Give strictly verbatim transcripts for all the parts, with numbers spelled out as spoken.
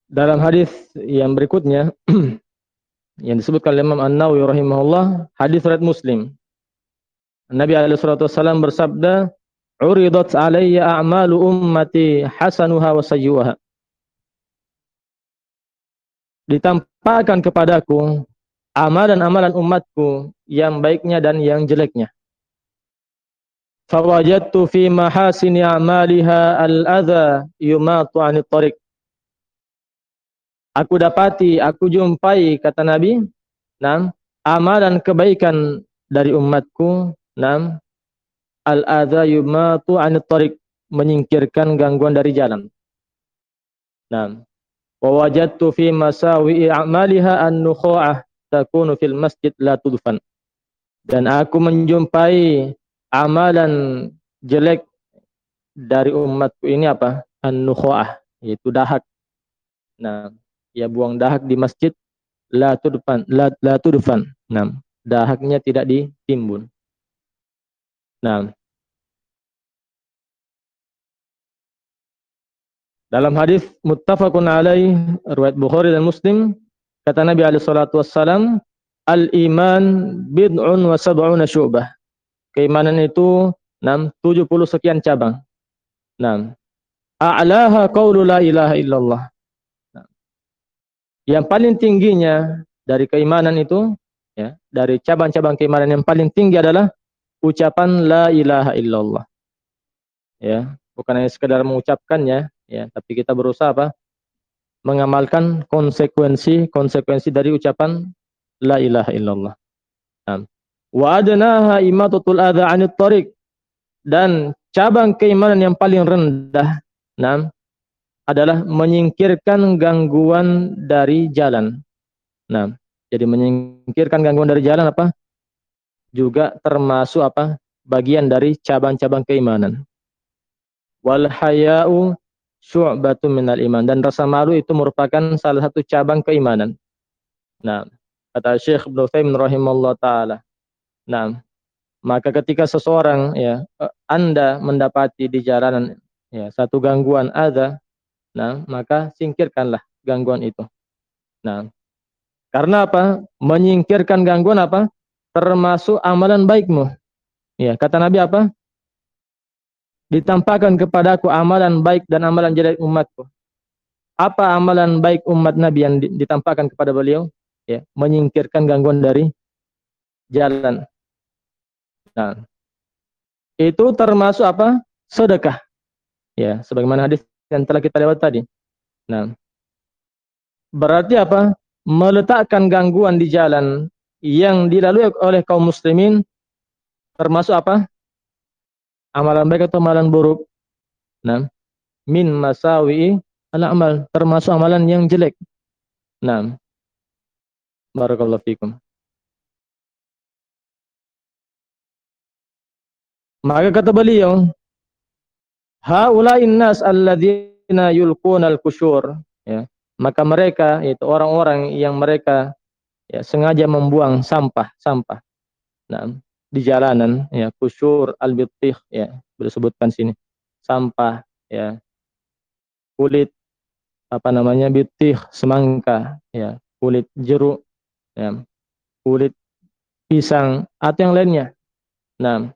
Dalam hadis yang berikutnya yang disebutkan oleh Imam An-Nawawi rahimahullah, hadis riwayat Muslim. Nabi alaihi salatu wasallam bersabda, "Uridat alayya a'malu ummati hasanuha wa sayyi'uha." Ditampakkan kepadaku amalan-amalan umatku yang baiknya dan yang jeleknya. Fawajadtu fi mahasini a'maliha al-adha yumatu 'anit tariq. Aku dapati, aku jumpai, kata Nabi, nam, amalan kebaikan dari umatku, nam, al-adha yumatu 'anit tariq, menyingkirkan gangguan dari jalan. Nam. Wa wajadtu fi masawi'i a'maliha an-nukhu'ah takunu fil masjid la tudfan. Dan aku menjumpai amalan jelek dari umatku ini apa? An-nukhu'ah, yaitu dahak. Nah, ya buang dahak di masjid, la tudfan, la, la tudfan. Nah, dahaknya tidak ditimbun. Nah, dalam hadis muttafaqun alaih riwayat Bukhari dan Muslim, kata Nabi alaihi salatu wassalam, al-iman bid'un wa sab'una syu'bah. Keimanan itu enam tujuh puluh sekian cabang. Nah, a'laha qaulu la ilaha illallah. Nah, yang paling tingginya dari keimanan itu, ya, dari cabang-cabang keimanan yang paling tinggi adalah ucapan la ilaha illallah. Ya, bukan hanya sekedar mengucapkannya, ya, tapi kita berusaha apa? Mengamalkan konsekuensi-konsekuensi dari ucapan la ilaha illallah. Nah, wa adnaha imatatul adza 'anit thariq, dan cabang keimanan yang paling rendah, nah, adalah menyingkirkan gangguan dari jalan. Nah, jadi menyingkirkan gangguan dari jalan apa? Juga termasuk apa? Bagian dari cabang-cabang keimanan. Wal haya'u syu'batun minal iman, dan rasa malu itu merupakan salah satu cabang keimanan. Nah, kata Syekh Ibnu Utsaimin rahimahullah taala. Nah, maka ketika seseorang, ya, Anda mendapati di jalanan, ya, satu gangguan ada, nah, maka singkirkanlah gangguan itu. Nah, karena apa? Menyingkirkan gangguan apa? Termasuk amalan baikmu. Ya, kata Nabi apa? Ditampakkan kepadaku amalan baik dan amalan jelek umatku. Apa amalan baik umat Nabi yang ditampakkan kepada beliau? Ya, menyingkirkan gangguan dari jalan. Nah, itu termasuk apa? Sedekah. Ya, sebagaimana hadis yang telah kita lewat tadi. Nah, berarti apa? Meletakkan gangguan di jalan yang dilalui oleh kaum muslimin termasuk apa? Amalan baik atau amalan buruk? Nah, min masawi al-amal, termasuk amalan yang jelek. Nah, barakallahu fikum. Maka kata beliau, haula'in nas alladzina yulquna al-qusyur, ya. Maka mereka, yaitu orang-orang yang mereka, ya, sengaja membuang sampah-sampah. Nah, di jalanan, ya, kusyur al-bittih, ya, disebutkan sini. Sampah, ya. Kulit apa namanya? Bittih, semangka, ya, kulit jeruk, ya, kulit pisang atau yang lainnya. Nah,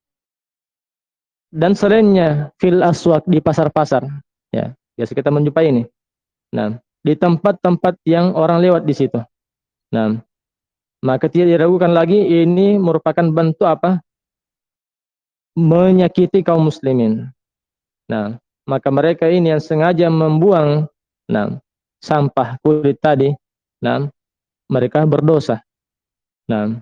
dan selainnya fil aswaq, di pasar-pasar, ya. Biasa kita menjumpai ini. Nah, di tempat-tempat yang orang lewat di situ. Nah, maka tidak diragukan lagi ini merupakan bentuk apa? Menyakiti kaum muslimin. Nah, maka mereka ini yang sengaja membuang, nah, sampah kulit tadi, nah, mereka berdosa. Nah,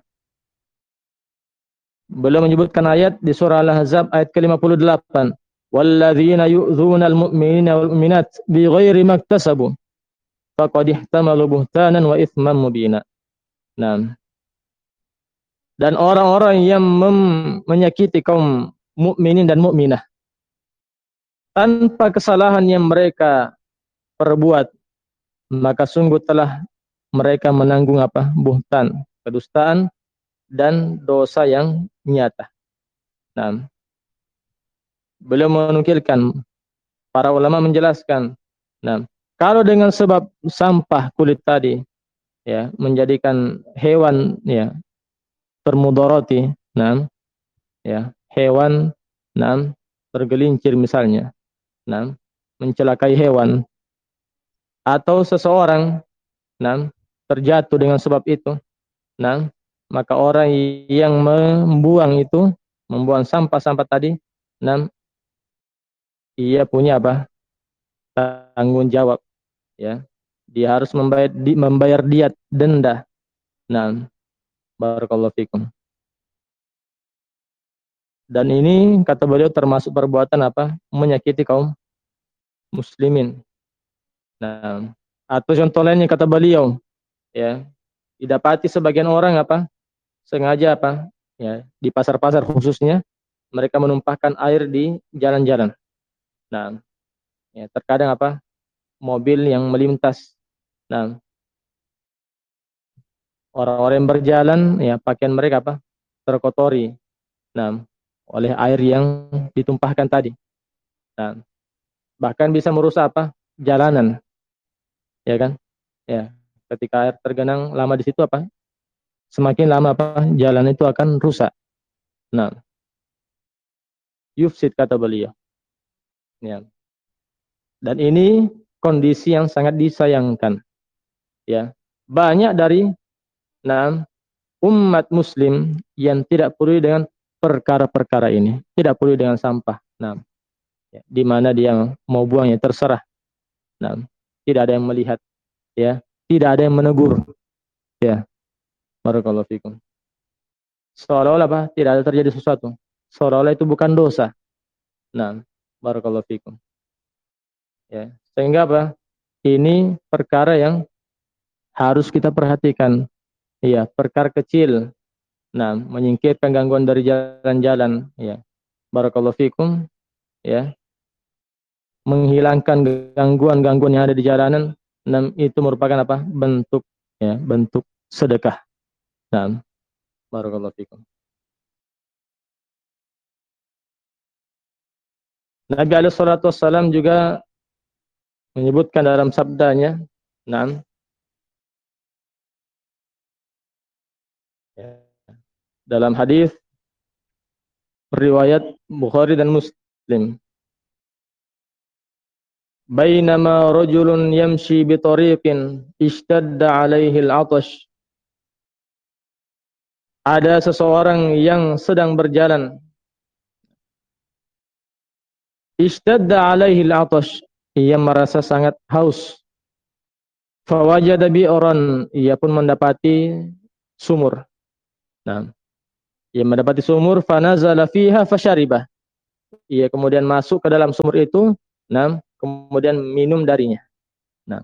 beliau menyebutkan ayat di surah Al-Ahzab ayat ke lima puluh delapan. Walladzina yu'dzunal mu'minina wal mu'minat bighairi maktasabu faqad ihtamalu buhtanan wa itsman mubina. Nah, dan orang-orang yang menyakiti kaum mukminin dan mukminah tanpa kesalahan yang mereka perbuat, maka sungguh telah mereka menanggung apa? Buhtan, kedustaan dan dosa yang nyata. Nah, beliau menukilkan, para ulama menjelaskan, nah, Kalau dengan sebab sampah kulit tadi, ya, menjadikan hewan, ya, termudarati, nah, ya, hewan, nah, tergelincir misalnya, nah, mencelakai hewan, atau seseorang, nah, terjatuh dengan sebab itu, nah, maka orang yang membuang itu, membuang sampah-sampah tadi, nah, ia punya apa? Tanggung jawab, ya. Dia harus membayar di, membayar diat denda. Nah, barakallahu fikum. Dan ini kata beliau termasuk perbuatan apa? Menyakiti kaum muslimin. Nah, atau contoh lainnya kata beliau, ya, didapati sebagian orang apa? Sengaja apa? Ya, di pasar-pasar khususnya mereka menumpahkan air di jalan-jalan. Nah, ya, terkadang apa? Mobil yang melintas. Nah, orang-orang yang berjalan, ya, pakaian mereka apa? Terkotori. Nah, oleh air yang ditumpahkan tadi. Nah, bahkan bisa merusak apa? Jalanan, ya kan? Ya, ketika air tergenang lama di situ apa? Semakin lama apa? Jalan itu akan rusak. Nah, yufsid kata beliau. Ya. Dan ini kondisi yang sangat disayangkan. Ya, banyak dari nah, umat muslim yang tidak peduli dengan perkara-perkara ini, tidak peduli dengan sampah. Nah, ya, di mana dia mau buangnya terserah. Nah, tidak ada yang melihat, ya, tidak ada yang menegur, ya. Barakallahu fikum. Seolah-olah apa? Tidak ada terjadi sesuatu. Seolah-olah itu bukan dosa. Nah, barakallahu fikum. Ya, sehingga apa? Ini perkara yang harus kita perhatikan. Ya, perkara kecil. Nah, menyingkirkan gangguan dari jalan-jalan, ya. Barakallahu fikum, ya. Menghilangkan gangguan-gangguan yang ada di jalanan, nah, itu merupakan apa? Bentuk, ya, bentuk sedekah. Nah, barakallahu fikum. Nabi alaihi salatu wassalam juga menyebutkan dalam sabdanya, nah, ya, dalam hadis riwayat Bukhari dan Muslim, bainama rajulun yamshi bi tariqin ishtadda alaihi al-'atash, ada seseorang yang sedang berjalan, ishtadda alaihi al-'atash, ia merasa sangat haus, fawajada bi'ran, ia pun mendapati sumur. Nah, ia mendapati sumur, fanazala fiha fasyaribah, ia kemudian masuk ke dalam sumur itu, nah, kemudian minum darinya. Nah,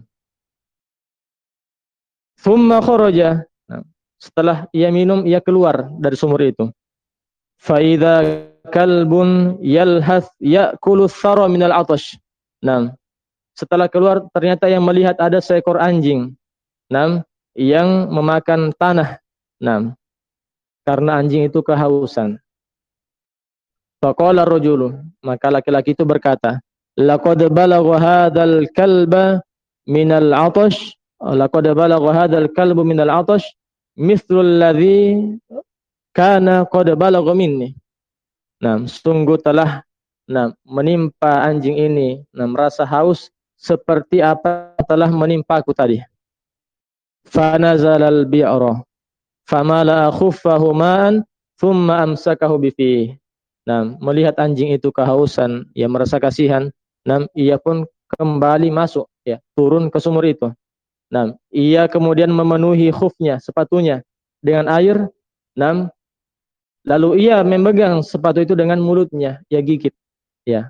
thumma kharaja, nah, setelah ia minum, ia keluar dari sumur itu. Fa idza kalbun yalhath ya'kulu thara minal 'atash. Nah, setelah keluar ternyata yang melihat ada seekor anjing, nah, yang memakan tanah. Nah, karena anjing itu kehausan. Faqala rajulu, maka laki-laki itu berkata, laqad balagha hadzal kalba minal 'atash, laqad balagha hadzal kalbu minal 'atash mithlul ladzi kana qad balagha minni. Nah, sungguh telah, nah, menimpa anjing ini, nah, merasa haus seperti apa telah menimpaku tadi. Fa nazalal bi'ra famala khuffahu ma'an thumma amsakahu bifihi. Nah, melihat anjing itu kehausan, ia merasa kasihan, nah, ia pun kembali masuk, ya, turun ke sumur itu. Nah, ia kemudian memenuhi khufnya, sepatunya dengan air, nah, lalu ia memegang sepatu itu dengan mulutnya, ia gigit, ya.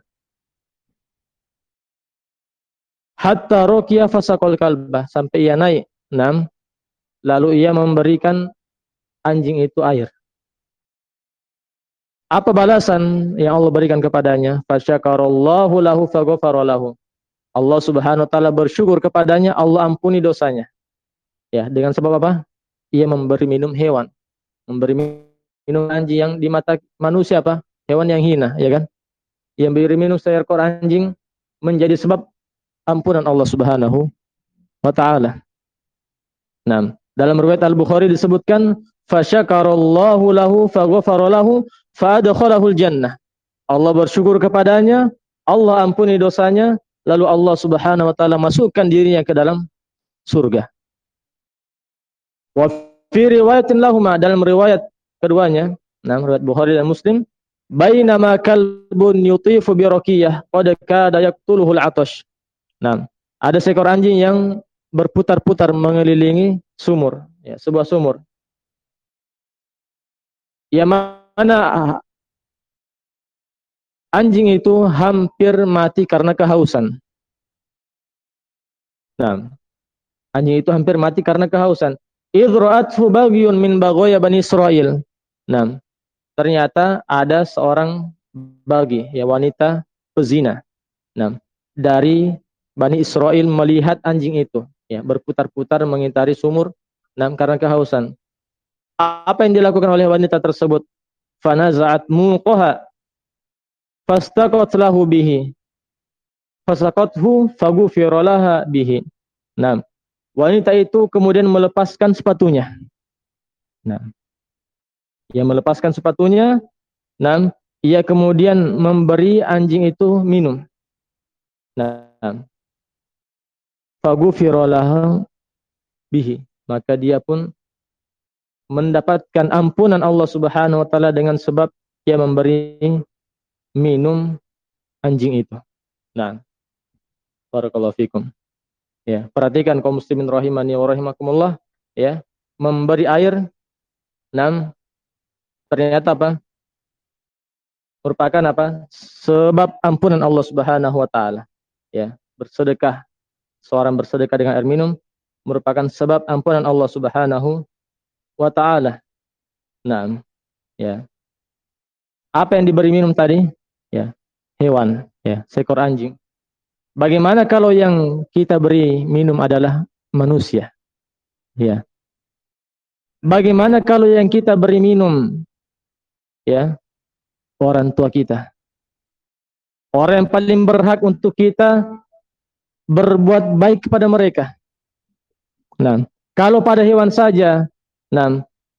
Hatta rokiya fasaqal kalbah, sampai ia naik, nah, lalu ia memberikan anjing itu air. Apa balasan yang Allah berikan kepadanya? Fasyakarallahu lahu faghafara lahu. Allah Subhanahu wa taala bersyukur kepadanya, Allah ampuni dosanya. Ya, dengan sebab apa? Ia memberi minum hewan, memberi minum anjing yang di mata manusia apa? Hewan yang hina, ya kan? Ia memberi minum seekor anjing menjadi sebab ampunan Allah Subhanahu wa taala. Nah, dalam riwayat Al-Bukhari disebutkan fasyakarallahu lahu faghfara lahu fadkhalahul jannah. Allah bersyukur kepadanya, Allah ampuni dosanya, lalu Allah Subhanahu wa taala masukkan dirinya ke dalam surga. Wa fi riwayatin lahuma, dalam riwayat keduanya, nah riwayat Bukhari dan Muslim, bainama kalbun yutifu bi raqiyah qad kada yaqtuluhul atash. Nah, ada seekor anjing yang berputar-putar mengelilingi sumur, ya, sebuah sumur. Yang mana anjing itu hampir mati karena kehausan. Nah, anjing itu hampir mati karena kehausan. Idra'athu baghiyun min baghoya Bani Israil. Nah, ternyata ada seorang bagi, ya, wanita pezina. Nah, dari Bani Israel melihat anjing itu, ya, berputar-putar mengitari sumur, nah, karena kehausan. Apa yang dilakukan oleh wanita tersebut? Fanaza'at muqaha fastaqat lahu bihi fasaqathu faghufira laha bihi. Nah, wanita itu kemudian melepaskan sepatunya. Nah, ia melepaskan sepatunya, nah, ia kemudian memberi anjing itu minum. Nah, faghufira laha bihi, maka dia pun mendapatkan ampunan Allah Subhanahu wa taala dengan sebab dia memberi minum anjing itu. Nah, barakallahu fikum. Ya, perhatikan kaum muslimin rahimani wa rahimakumullah, ya, memberi air, nah, ternyata apa? Merupakan apa? Sebab ampunan Allah Subhanahu wa taala. Ya, bersedekah, seorang bersedekah dengan air minum merupakan sebab ampunan Allah Subhanahu wa taala. Nah, ya. Apa yang diberi minum tadi? Ya, hewan, ya, seekor anjing. Bagaimana kalau yang kita beri minum adalah manusia? Ya. Bagaimana kalau yang kita beri minum, ya, orang tua kita? Orang yang paling berhak untuk kita berbuat baik kepada mereka. Nah, kalau pada hewan saja, nah,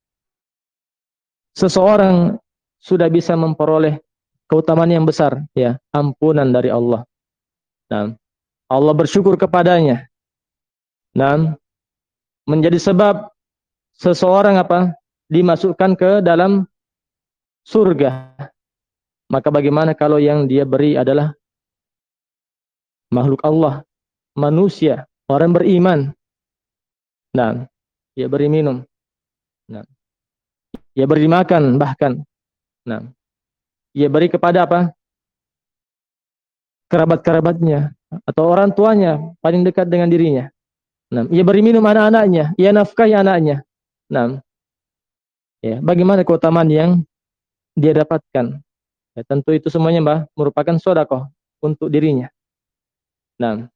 seseorang sudah bisa memperoleh keutamaan yang besar, ya, ampunan dari Allah. Nah, Allah bersyukur kepadanya. Nah, menjadi sebab seseorang apa? Dimasukkan ke dalam surga. Maka bagaimana kalau yang dia beri adalah makhluk Allah, manusia, orang beriman. Nah, dia beri minum. Nah, dia beri makan bahkan. Nah, dia beri kepada apa? Kerabat-kerabatnya atau orang tuanya paling dekat dengan dirinya. Nah, ia beri minum anak-anaknya, ia nafkahi anaknya. Nah, ya, bagaimana keutamaan yang dia dapatkan? Ya, tentu itu semuanya, Mbah, merupakan sedekah untuk dirinya. Nah,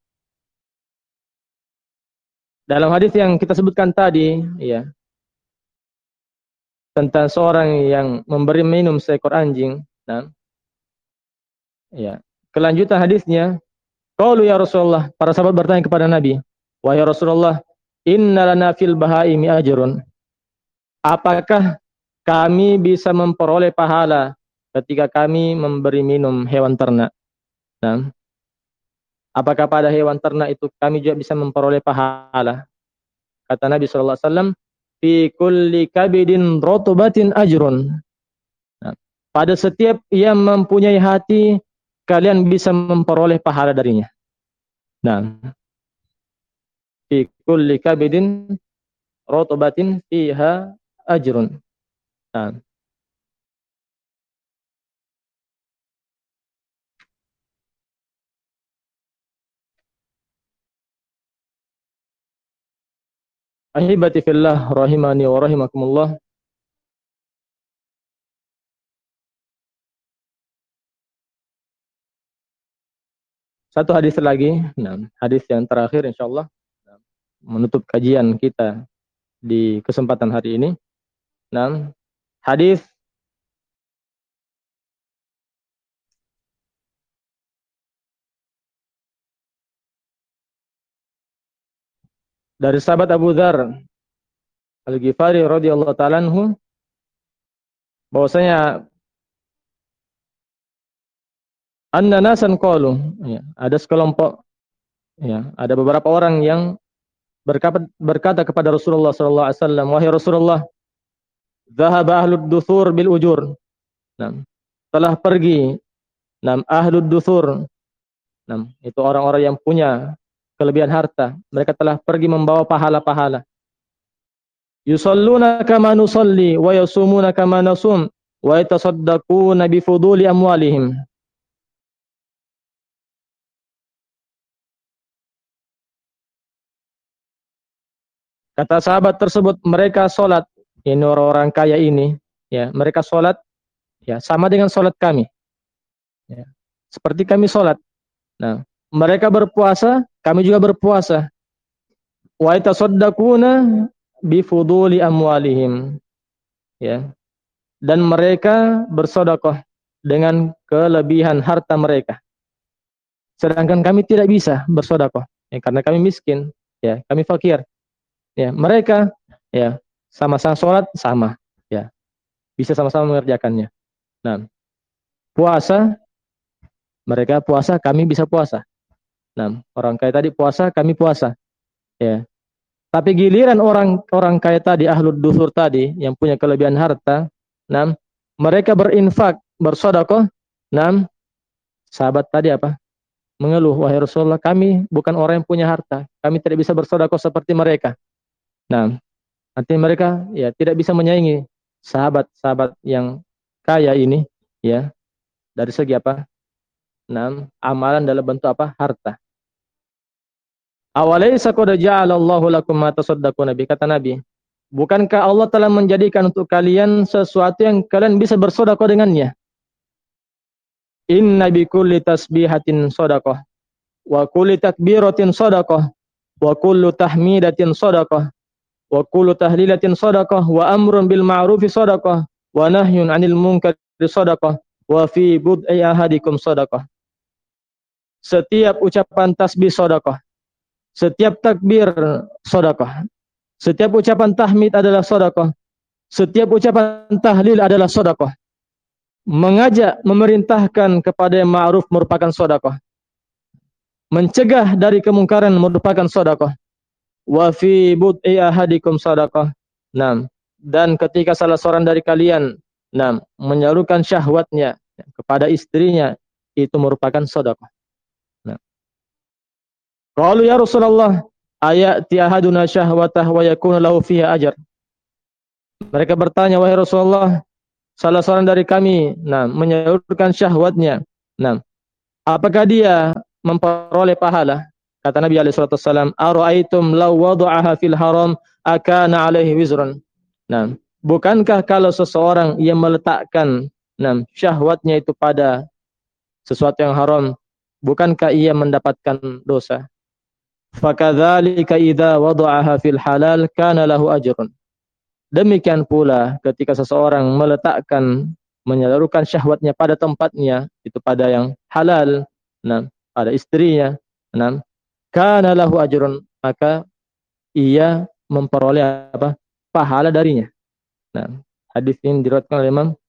dalam hadis yang kita sebutkan tadi, ya, tentang seorang yang memberi minum seekor anjing, nah, ya, kelanjutan hadisnya, qalu ya Rasulullah, para sahabat bertanya kepada Nabi, wahai Rasulullah, inna lana fil bahaimi ajrun. Apakah kami bisa memperoleh pahala ketika kami memberi minum hewan ternak? Nah, apakah pada hewan ternak itu kami juga bisa memperoleh pahala? Kata Nabi sallallahu alaihi wasallam, fi kulli kabidin rotubatin ajrun. Nah, pada setiap yang mempunyai hati, kalian bisa memperoleh pahala darinya. Nah, fi kulli kabidin rotubatin fiha ajrun. Nah, ahibati fillah rahimani wa rahimakumullah. Satu hadis lagi, nah, hadis yang terakhir insyaallah menutup kajian kita di kesempatan hari ini. Nah, hadis dari sahabat Abu Dzar Al-Ghifari radhiyallahu ta'ala anhu bahwasanya anna nasan qalu, ya, ada sekelompok, ya, ada beberapa orang yang berkata, berkata kepada Rasulullah sallallahu alaihi wasallam, wahai Rasulullah, dhahaba ahlud duthur bil ujur. Nah, telah pergi nam ahlud duthur. Nah, itu orang-orang yang punya kelebihan harta, mereka telah pergi membawa pahala-pahala. Yusalluna kama nusalli wa yasumuna kama nasum wa yatasaddaquna bi fuduli amwalihim. Kata sahabat tersebut, mereka sholat, ini orang-orang kaya ini, ya, mereka sholat, ya, sama dengan sholat kami, ya, seperti kami sholat. Nah, mereka berpuasa, kami juga berpuasa. Wa yatasaddaquna bi fuduli amwalihim, ya, dan mereka bersedekah dengan kelebihan harta mereka. Sedangkan kami tidak bisa bersedekah, ya, karena kami miskin, ya, kami fakir. Ya, mereka, ya, sama-sama sholat sama, ya, bisa sama-sama mengerjakannya. Nah, puasa, mereka puasa, kami bisa puasa. Nah, orang kaya tadi puasa, kami puasa, ya. Tapi giliran orang orang kaya tadi, ahlud duthur tadi, yang punya kelebihan harta, nah, mereka berinfak, bersedekah, nah, sahabat tadi apa? Mengeluh, wahai Rasulullah, kami bukan orang yang punya harta, kami tidak bisa bersedekah seperti mereka. Nah, nanti mereka, ya, tidak bisa menyaingi sahabat-sahabat yang kaya ini, ya, dari segi apa? Nah, amalan dalam bentuk apa? Harta. Awalaysa qad ja'alallahu lakum ma tasaddaquna bi, kata Nabi, bukankah Allah telah menjadikan untuk kalian sesuatu yang kalian bisa bersedekah dengannya? Inna bi kulli tasbihatin shadaqah wa kulli takbiratin shadaqah wa kullu tahmidatin shadaqah wa kullu tahlilatin shadaqah wa amrun bil ma'rufi shadaqah wa nahyun 'anil munkari shadaqah wa fi bud'i ahadikum shadaqah. Setiap ucapan tasbih shadaqah, setiap takbir shadaqah, setiap ucapan tahmid adalah shadaqah, setiap ucapan tahlil adalah shadaqah. Mengajak, memerintahkan kepada yang ma'ruf merupakan shadaqah. Mencegah dari kemungkaran merupakan shadaqah. Wa fi bud'i ahadikum shadaqah. Naam, dan ketika salah seorang dari kalian, naam, menyalurkan syahwatnya kepada istrinya, itu merupakan shadaqah. Nah. Qalu ya Rasulullah, ayati ahaduna syahwatah wa yakunu lahu fiha ajr. Mereka bertanya, wahai Rasulullah, salah seorang dari kami, nah, menyalurkan syahwatnya, nah, apakah dia memperoleh pahala? Kata Nabi alaihi salatu wasallam, ara'aitum law wada'aha fil haram akana alaihi wizrun. Nah, bukankah kalau seseorang yang meletakkan, nah, syahwatnya itu pada sesuatu yang haram, bukankah ia mendapatkan dosa? Fakadzalika idza wada'aha fil halal kana lahu ajrun. Demikian pula ketika seseorang meletakkan, menyalurkan syahwatnya pada tempatnya, itu pada yang halal, nah, pada istrinya, nah, kana lahu ajrun, maka ia memperoleh apa? Pahala darinya. Nah, hadis ini diriwayatkan oleh Imam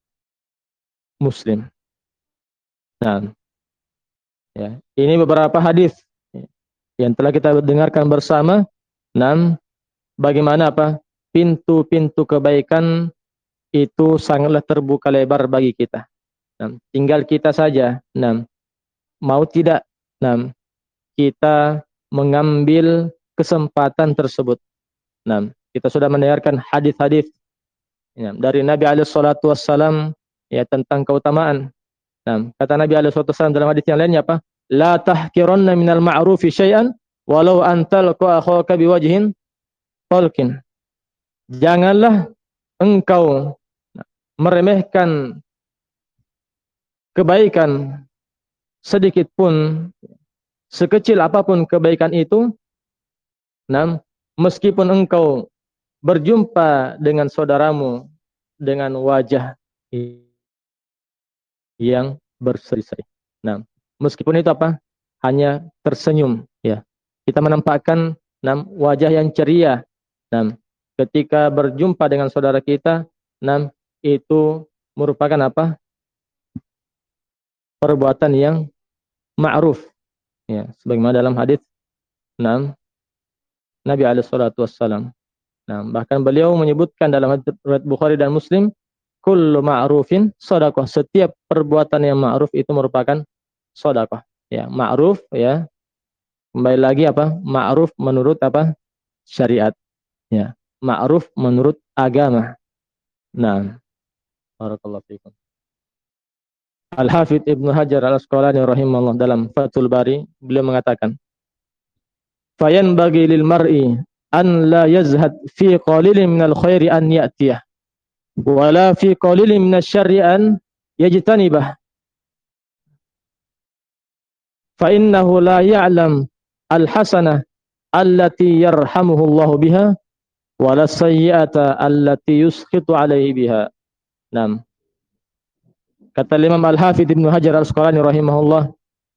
Muslim. Nah, ya, ini beberapa hadis yang telah kita dengarkan bersama. Nah, bagaimana apa? Pintu-pintu kebaikan itu sangatlah terbuka lebar bagi kita. Nah, tinggal kita saja, nah, mau tidak, nah, kita mengambil kesempatan tersebut. Nah, kita sudah mendengarkan hadis-hadis, ya, dari Nabi alaihi salatu wassalam, ya, tentang keutamaan. Nah, kata Nabi alaihi salatu wassalam dalam hadis yang lainnya apa? La tahkiranna minal ma'rufi syai'an walau an talqa akhaka biwajhin talqin. Janganlah engkau meremehkan kebaikan sedikit pun, sekecil apapun kebaikan itu, nah, meskipun engkau berjumpa dengan saudaramu dengan wajah yang berseri-seri. Nah, meskipun itu apa? Hanya tersenyum, ya. Kita menampakkan nam wajah yang ceria. Nam ketika berjumpa dengan saudara kita, nam itu merupakan apa? Perbuatan yang ma'ruf. Ya, sebagaimana dalam hadis nam Nabi alaihi salatu wassalam. Nah, bahkan beliau menyebutkan dalam hadis riwayat Bukhari dan Muslim, kullu ma'rufin shadaqah. Setiap perbuatan yang ma'ruf itu merupakan shadaqah. Ya, ma'ruf ya. Kembali lagi apa? Ma'ruf menurut apa? Syariat. Ya, ma'ruf menurut agama. Nah, barakallahu fiikum. Al-Hafidz Ibnu Hajar Al-Asqalani rahimahullah dalam Fathul Bari, beliau mengatakan, fayanbaghi lil mar'i an la yazhad fi qalilin minal khairi an ya'tiyah wala fi qalilin minasy syarri an yajtanibah fa innahu la ya'lam al hasanah allati yarhamuhu Allah biha wala sayyi'ata allati yusqitu alaihi biha. Naam. Kata Imam Al-Hafidz Ibnu Hajar Al-Asqalani rahimahullah,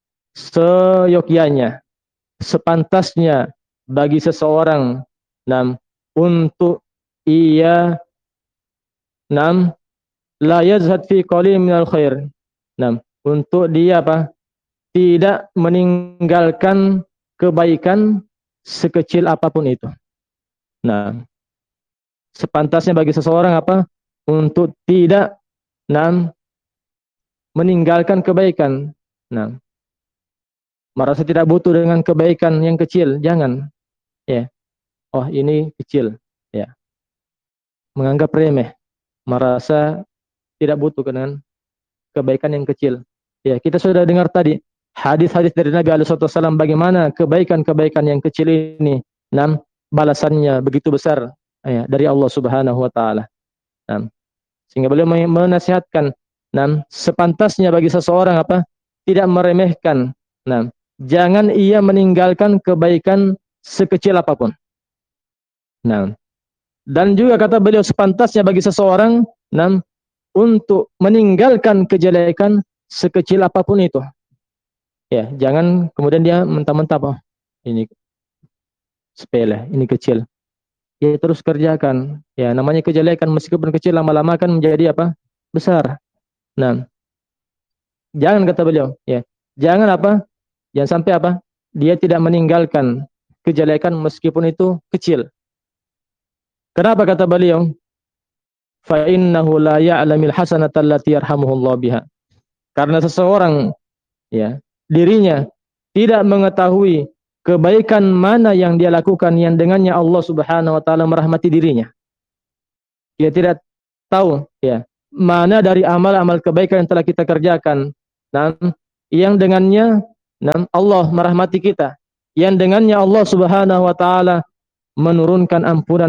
seyogyanya, sepantasnya bagi seseorang nam untuk ia nam la yazhad fi qalil minal khair. Nam untuk dia apa? Tidak meninggalkan kebaikan sekecil apapun itu. Nah, sepantasnya bagi seseorang apa? Untuk tidak nam meninggalkan kebaikan. Nah, merasa tidak butuh dengan kebaikan yang kecil, jangan. Ya. Oh, ini kecil, ya. Menganggap remeh, merasa tidak butuh dengan kebaikan yang kecil. Ya, kita sudah dengar tadi hadis-hadis dari Nabi alaihi wasallam bagaimana kebaikan-kebaikan yang kecil ini, nam balasannya begitu besar ya, dari Allah Subhanahu wa taala. Nam. Sehingga beliau menasihatkan, nam sepantasnya bagi seseorang apa? Tidak meremehkan, nam jangan ia meninggalkan kebaikan sekecil apapun. Nah, dan juga kata beliau sepantasnya bagi seseorang nam untuk meninggalkan kejelekan sekecil apapun itu. Ya, jangan kemudian dia mentah-mentah, oh, ini sepele, ini kecil. Ya terus kerjakan. Ya, namanya kejelekan meskipun kecil lama-lama akan menjadi apa? Besar. Nah, jangan kata beliau, ya. Jangan apa? Jangan sampai apa? Dia tidak meninggalkan kejelekan meskipun itu kecil. Kenapa kata beliau? Fa innahu la ya'lamil hasanata allati yarhamuhullah biha. Karena seseorang ya, dirinya tidak mengetahui kebaikan mana yang dia lakukan yang dengannya Allah Subhanahu wa taala merahmati dirinya. Dia tidak tahu ya, mana dari amal-amal kebaikan yang telah kita kerjakan dan yang dengannya dan Allah merahmati kita, yang dengannya Allah Subhanahu wa taala menurunkan ampunan